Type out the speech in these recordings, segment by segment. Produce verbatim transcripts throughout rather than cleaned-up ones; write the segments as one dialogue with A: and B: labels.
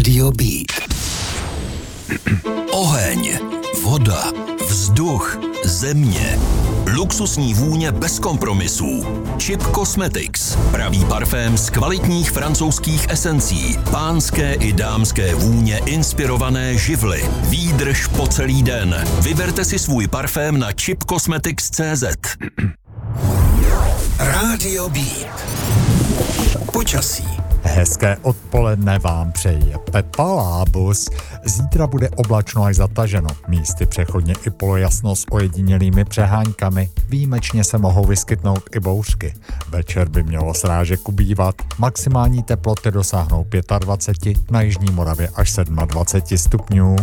A: Rádio Beat. Oheň, voda, vzduch, země. Luxusní vůně bez kompromisů. Chip Cosmetics. Pravý parfém z kvalitních francouzských esencí. Pánské i dámské vůně inspirované živly. Výdrž po celý den. Vyberte si svůj parfém na chip cosmetics tečka cé zet. Rádio Beat. Počasí.
B: Hezké odpoledne vám přeje Pepa Lábus. Zítra bude oblačno až zataženo. Místy přechodně i polojasno s ojedinělými přeháňkami. Výjimečně se mohou vyskytnout i bouřky. Večer by mělo srážek ubývat. Maximální teploty dosáhnou dvacet pět, na jižní Moravě až dvacet sedm stupňů.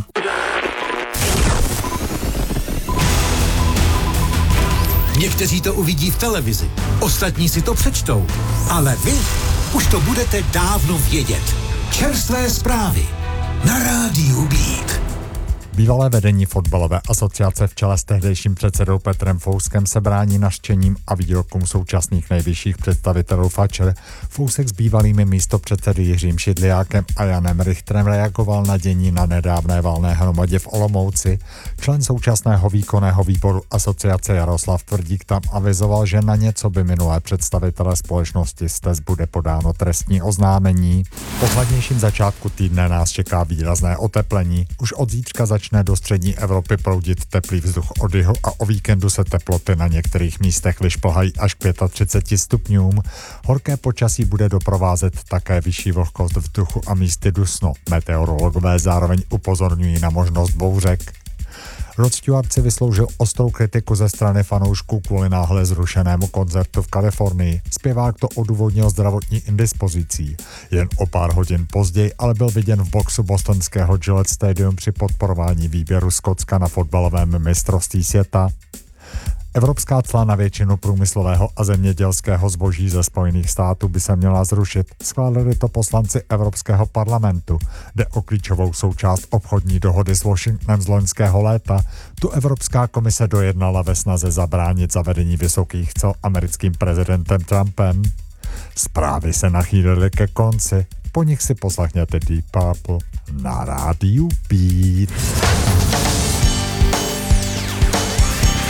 C: Někteří to uvidí v televizi, ostatní si to přečtou, ale vy už to budete dávno vědět. Čerstvé zprávy na Rádiu Beat.
B: Bývalé vedení fotbalové asociace v čele s tehdejším předsedou Petrem Fouskem se brání nařčením a výrokům současných nejvyšších představitelů Fatscher. Fousek s bývalými místopředsedy Jiřím Šidliákem a Janem Richterem reagoval na dění na nedávné valné hromadě v Olomouci. Člen současného výkonného výboru asociace Jaroslav Tvrdík tam avizoval, že na něco by minulé představitele společnosti STES bude podáno trestní oznámení. Po hladnějším začátku týdne nás čeká výrazné oteplení. Už od zítřka začne do střední Evropy proudit teplý vzduch od jihu a o víkendu se teploty na některých místech vyšplhají až k třicet pět stupňům. Horké počasí bude doprovázet také vyšší vlhkost vzduchu a místy dusno. Meteorologové zároveň upozorňují na možnost bouřek. Rod Stewart si vysloužil ostrou kritiku ze strany fanoušků kvůli náhle zrušenému koncertu v Kalifornii. Zpěvák to odůvodnil zdravotní indispozicí. Jen o pár hodin později ale byl viděn v boxu bostonského Gillette Stadium při podporování výběru Skotska na fotbalovém mistrovství světa. Evropská cla na většinu průmyslového a zemědělského zboží ze Spojených států by se měla zrušit. Schválili to poslanci Evropského parlamentu. Jde o klíčovou součást obchodní dohody s Washingtonem z loňského léta. Tu Evropská komise dojednala ve snaze zabránit zavedení vysokých cel americkým prezidentem Trumpem. Zprávy se nachýlily ke konci. Po nich si poslechněte Deep Purple na Rádiu Beat.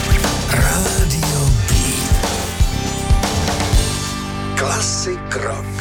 A: Rádio Beat. Klasik rock.